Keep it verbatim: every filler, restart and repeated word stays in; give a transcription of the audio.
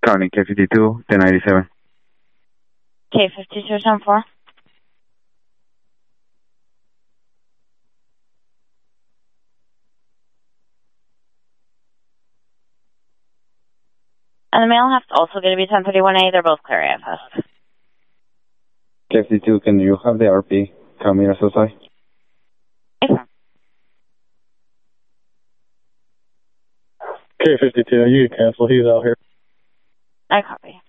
County K fifty-two, ten ninety-seven. K fifty-two, ten four. And the mail house also going to be ten thirty-one A. They're both clear A F S. K fifty-two, can you have the R P come here as S I? Okay. K fifty-two, you can cancel. He's out here. I copy.